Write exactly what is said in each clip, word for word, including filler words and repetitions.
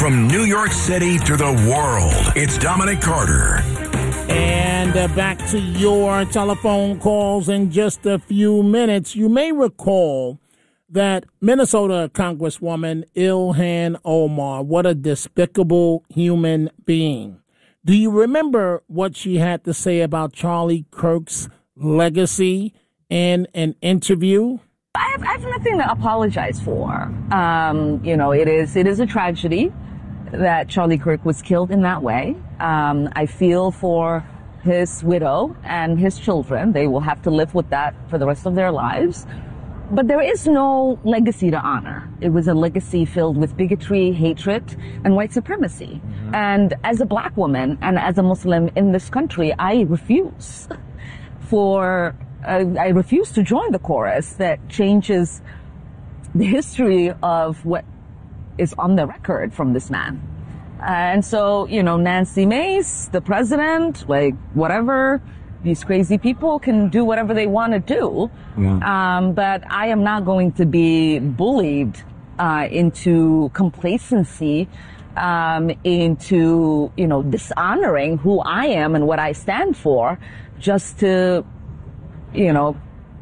From New York City to the world, it's Dominic Carter. And uh, back to your telephone calls in just a few minutes. You may recall that Minnesota Congresswoman Ilhan Omar, what a despicable human being. Do you remember what she had to say about Charlie Kirk's legacy in an interview? I have, I have nothing to apologize for. Um, you know, it is it is a tragedy that Charlie Kirk was killed in that way. Um, I feel for his widow and his children. They will have to live with that for the rest of their lives. But there is no legacy to honor. It was a legacy filled with bigotry, hatred, and white supremacy. Mm-hmm. And as a black woman and as a Muslim in this country, I refuse for uh, I refuse to join the chorus that changes the history of what is on the record from this man. And so, you know, Nancy Mace, the president, like whatever, these crazy people can do whatever they want to do. Yeah. Um, but I am not going to be bullied uh, into complacency, um, into, you know, dishonoring who I am and what I stand for just to, you know,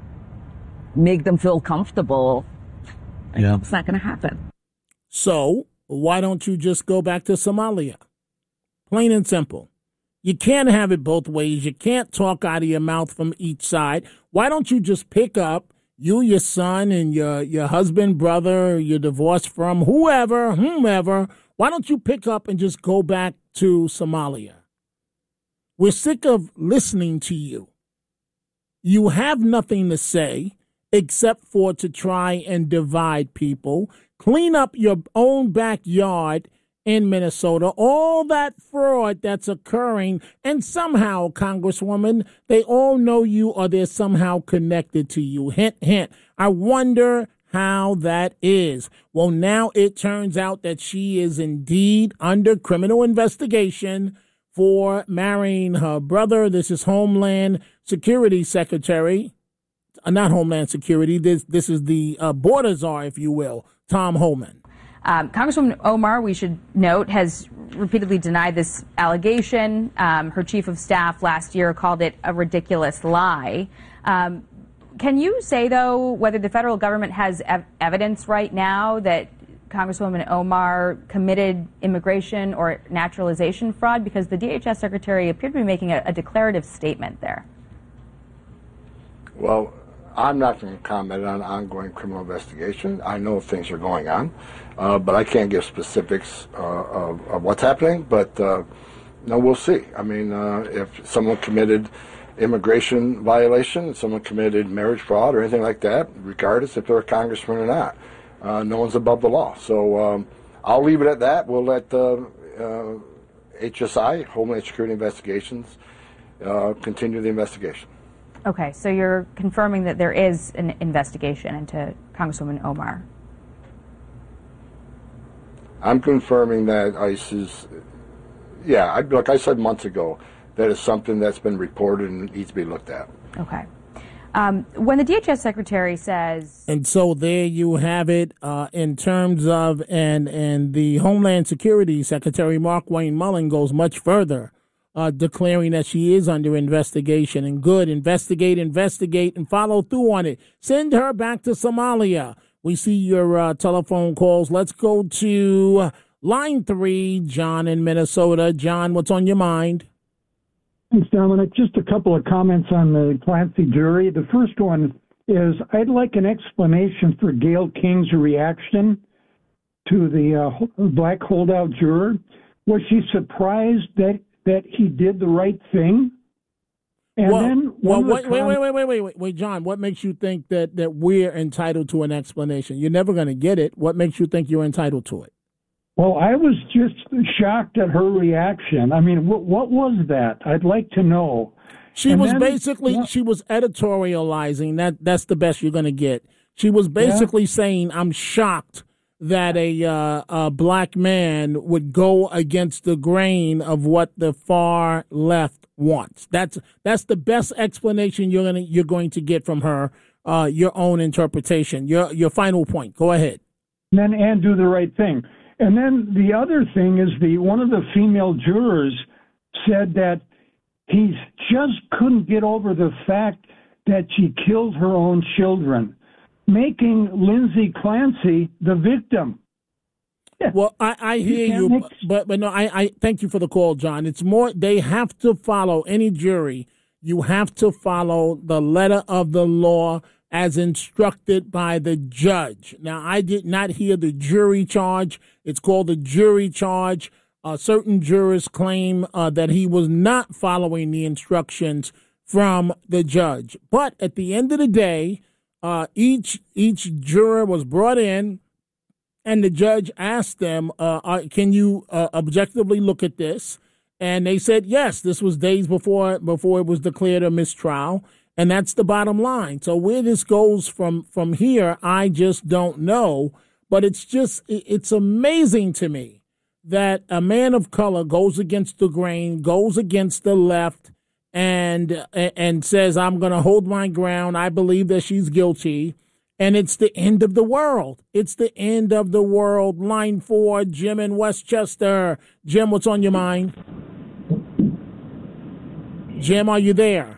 make them feel comfortable. Yeah. It's not going to happen. So why don't you just go back to Somalia? Plain and simple. You can't have it both ways. You can't talk out of your mouth from each side. Why don't you just pick up, you, your son, and your, your husband, brother, you're divorced from, whoever, whomever, why don't you pick up and just go back to Somalia? We're sick of listening to you. You have nothing to say except for to try and divide people. Clean up your own backyard in Minnesota, all that fraud that's occurring, and somehow, Congresswoman, they all know you or they're somehow connected to you. Hint, hint. I wonder how that is. Well, now it turns out that she is indeed under criminal investigation for marrying her brother. This is Homeland Security Secretary, uh, not Homeland Security. This this is the uh, border czar, if you will, Tom Homan. Um, Congresswoman Omar, we should note, has repeatedly denied this allegation. Um, her chief of staff last year called it a ridiculous lie. Um, can you say, though, whether the federal government has ev- evidence right now that Congresswoman Omar committed immigration or naturalization fraud? Because the D H S secretary appeared to be making a, a declarative statement there. Well, I'm not going to comment on ongoing criminal investigation. I know things are going on, uh, but I can't give specifics uh, of, of what's happening. But uh, no, we'll see. I mean, uh, if someone committed immigration violation, someone committed marriage fraud or anything like that, regardless if they're a congressman or not, uh, no one's above the law. So um, I'll leave it at that. We'll let uh, uh, H S I, Homeland Security Investigations, uh, continue the investigation. Okay, so you're confirming that there is an investigation into Congresswoman Omar. I'm confirming that ICE is, yeah, I, like I said months ago, that is something that's been reported and needs to be looked at. Okay. Um, when the D H S secretary says... And so there you have it uh, in terms of, and, and the Homeland Security Secretary, Mark Wayne Mullen, goes much further. Uh, declaring that she is under investigation, and good, investigate, investigate, and follow through on it. Send her back to Somalia. We see your uh, telephone calls. Let's go to line three, John in Minnesota. John, what's on your mind? Thanks, Dominic. Just a couple of comments on the Clancy jury. The first one is I'd like an explanation for Gayle King's reaction to the uh, black holdout juror. Was she surprised that that he did the right thing? And well, then well, wait, wait, wait, wait, wait, wait, wait, wait, John, what makes you think that, that we're entitled to an explanation? You're never going to get it. What makes you think you're entitled to it? Well, I was just shocked at her reaction. I mean, what, what was that? I'd like to know. She and was then, basically, what? she was editorializing. That That's the best you're going to get. She was basically yeah. saying, I'm shocked that a, uh, a black man would go against the grain of what the far left wants. That's that's the best explanation you're gonna you're going to get from her. Uh, your own interpretation. Your your final point. Go ahead. And then and do the right thing. And then the other thing is the one of the female jurors said that he just couldn't get over the fact that she killed her own children, making Lindsay Clancy the victim. Well, I, I hear you, you but but no, I, I thank you for the call, John. It's more they have to follow any jury. You have to follow the letter of the law as instructed by the judge. Now, I did not hear the jury charge. It's called the jury charge. Uh, certain jurors claim uh, that he was not following the instructions from the judge. But at the end of the day, uh, each each juror was brought in. And the judge asked them, uh, uh, can you uh, objectively look at this? And they said, yes, this was days before before it was declared a mistrial. And that's the bottom line. So where this goes from, from here, I just don't know. But it's just, it's amazing to me that a man of color goes against the grain, goes against the left, and and says, I'm going to hold my ground. I believe that she's guilty. And it's the end of the world. It's the end of the world. Line four, Jim in Westchester. Jim, what's on your mind? Jim, are you there?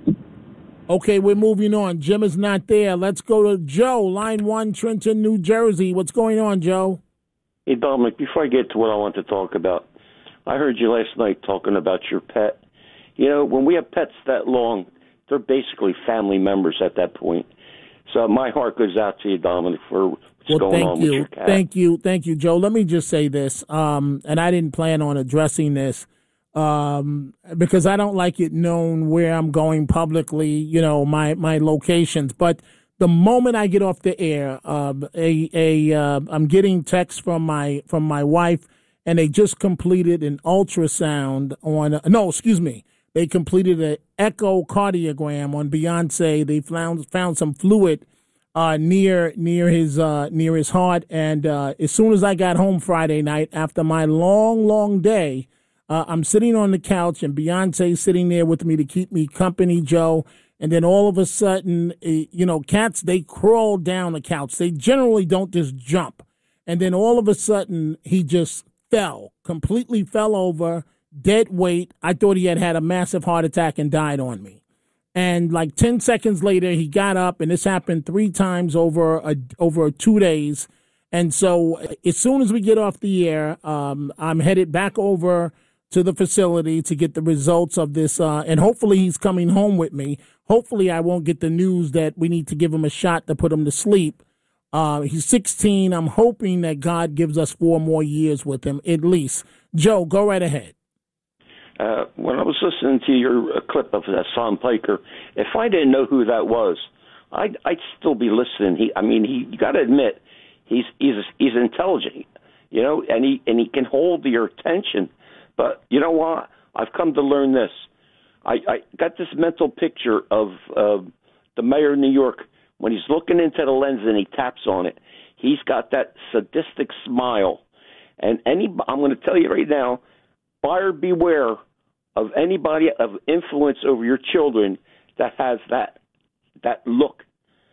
Okay, we're moving on. Jim is not there. Let's go to Joe, line one, Trenton, New Jersey. What's going on, Joe? Hey, Dominic, before I get to what I want to talk about, I heard you last night talking about your pet. You know, when we have pets that long, they're basically family members at that point. So my heart goes out to you, Dominic, for what's well, going on you. with your cat. Thank you. Thank you, Joe. Let me just say this, um, and I didn't plan on addressing this um, because I don't like it known where I'm going publicly, you know, my, my locations. But the moment I get off the air, uh, a, a, uh, I'm getting texts from my from my wife, and they just completed an ultrasound on, no, excuse me. They completed an echocardiogram on Beyonce. They found found some fluid uh, near near his uh, near his heart. And uh, as soon as I got home Friday night, after my long, long day, uh, I'm sitting on the couch, and Beyonce's sitting there with me to keep me company, Joe. And then all of a sudden, you know, cats, they crawl down the couch. They generally don't just jump. And then all of a sudden, he just fell, completely fell over. Dead weight. I thought he had had a massive heart attack and died on me. And like ten seconds later, he got up, and this happened three times over a, over two days. And so as soon as we get off the air, um, I'm headed back over to the facility to get the results of this. Uh, and hopefully he's coming home with me. Hopefully I won't get the news that we need to give him a shot to put him to sleep. Uh, he's sixteen. I'm hoping that God gives us four more years with him, at least. Joe, go right ahead. Uh, when I was listening to your uh, clip of that Son Piker, if I didn't know who that was, I'd, I'd still be listening. He, I mean, he, you got to admit, he's he's he's intelligent, you know, and he and he can hold your attention. But you know what? I've come to learn this. I, I got this mental picture of uh, the mayor of New York when he's looking into the lens and he taps on it. He's got that sadistic smile, and any I'm going to tell you right now, buyer beware of anybody of influence over your children that has that that look.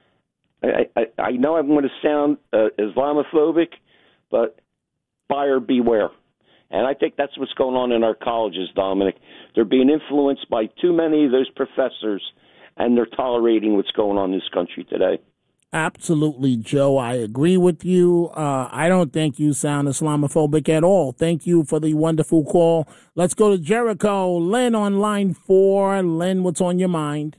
I, I, I know I'm going to sound uh, Islamophobic, but buyer beware. And I think that's what's going on in our colleges, Dominic. They're being influenced by too many of those professors, and they're tolerating what's going on in this country today. Absolutely, Joe. I agree with you. Uh, I don't think you sound Islamophobic at all. Thank you for the wonderful call. Let's go to Jericho. Lynn on line four. Lynn, what's on your mind?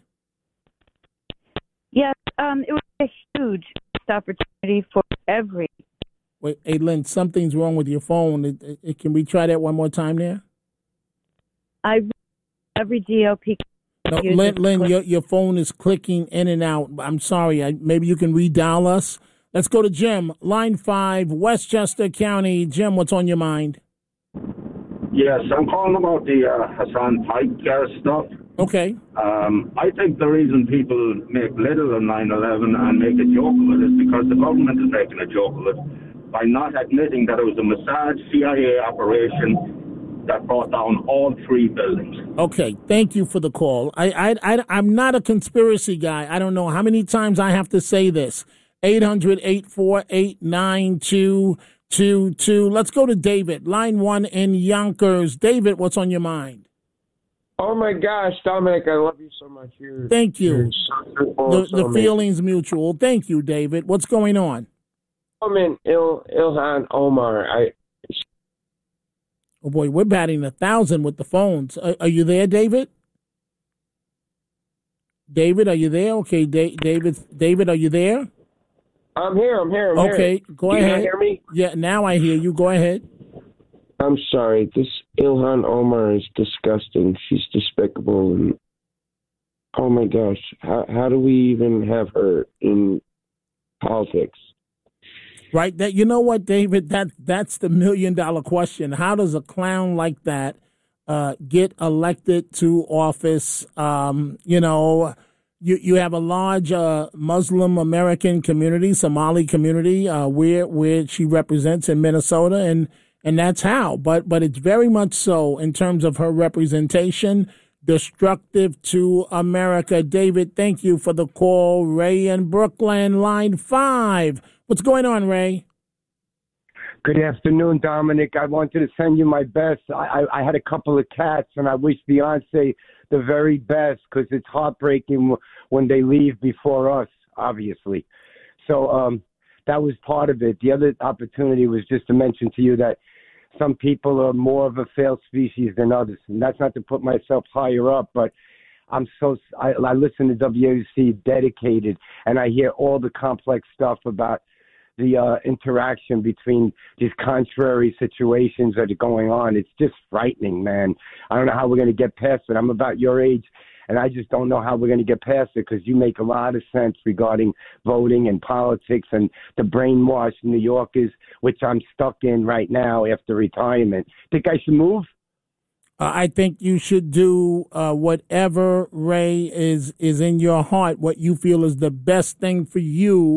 Yes, um, it was a huge opportunity for every. Wait, hey, Lynn, something's wrong with your phone. It, it, it, can we try that one more time there? I every D O P. No, Lynn, Lynn your, your phone is clicking in and out. I'm sorry. I, maybe you can redial us. Let's go to Jim, line five, Westchester County. Jim, what's on your mind? Yes, I'm calling about the uh, Hassan Pike uh, stuff. Okay. Um, I think the reason people make little of nine eleven and make a joke of it is because the government is making a joke of it by not admitting that it was a Mossad C I A operation that brought down all three buildings. Okay, thank you for the call. I, I, I, I'm not a conspiracy guy. I don't know how many times I have to say this. eight hundred, eight four eight, nine two to to let's go to David, line one in Yonkers. David, what's on your mind? Oh my gosh, Dominic, I love you so much. You're, Thank you. You're so the so the amazing. feeling's mutual. Thank you, David. What's going on? Oh man, Il, Ilhan Omar. I. Oh boy, we're batting a thousand with the phones. Are, are you there, David? David, are you there? Okay, da- David, David, are you there? I'm here. I'm here. I'm okay, here. go you ahead. You hear me? Yeah, now I hear you. Go ahead. I'm sorry. This Ilhan Omar is disgusting. She's despicable, and oh my gosh, how how do we even have her in politics? Right. That you know what, David? That that's the million dollar question. How does a clown like that uh, get elected to office? Um, you know, you you have a large uh, Muslim American community, Somali community, uh, where where she represents in Minnesota, and and that's how. But but it's very much so in terms of her representation, destructive to America. David, thank you for the call. Ray in Brooklyn, line five. What's going on, Ray? Good afternoon, Dominic. I wanted to send you my best. I, I, I had a couple of cats, and I wish Beyonce the very best because it's heartbreaking when they leave before us, obviously. So um, that was part of it. The other opportunity was just to mention to you that some people are more of a failed species than others. And that's not to put myself higher up, but I'm so I, I listen to W A C dedicated, and I hear all the complex stuff about the uh, interaction between these contrary situations that are going on. It's just frightening, man. I don't know how we're going to get past it. I'm about your age, and I just don't know how we're going to get past it because you make a lot of sense regarding voting and politics and the brainwashed New Yorkers, which I'm stuck in right now after retirement. Think I should move? Uh, I think you should do uh, whatever, Ray, is is in your heart, what you feel is the best thing for you.